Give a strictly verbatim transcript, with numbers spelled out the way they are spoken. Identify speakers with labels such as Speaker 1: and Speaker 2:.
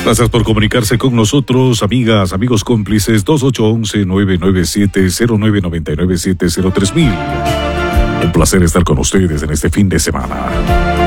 Speaker 1: Gracias por comunicarse con nosotros, amigas, amigos cómplices. Dos ocho once, nueve nueve siete, cero nueve nueve nueve siete cero tres mil. Un placer estar con ustedes en este fin de semana.